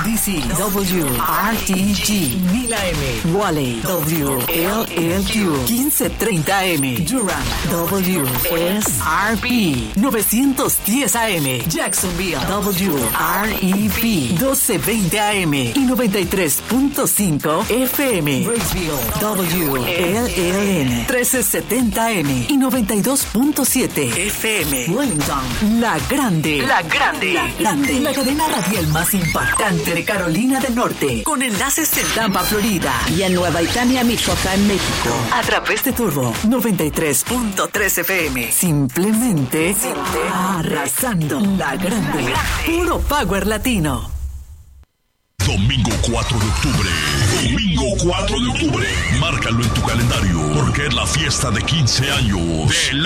DC, WRTG, 1000 AM, Raleigh, WLLQ, 1530 AM, Durham, WSRP, 910 AM, Jacksonville, WREP, 1220 AM y 93.5 FM, Raceville, WLLN, 1370 AM y 92.7 FM, Wellington, La Grande, La cadena radial más impactante de Carolina del Norte, con enlaces en Tampa, Florida, y en Nueva Italia, Michoacán, México, a través de Turbo 93.3 FM. Simplemente arrasando. La Grande, puro power latino. Domingo 4 de octubre. Domingo 4 de octubre. Márcalo en tu calendario, porque es la fiesta de 15 años de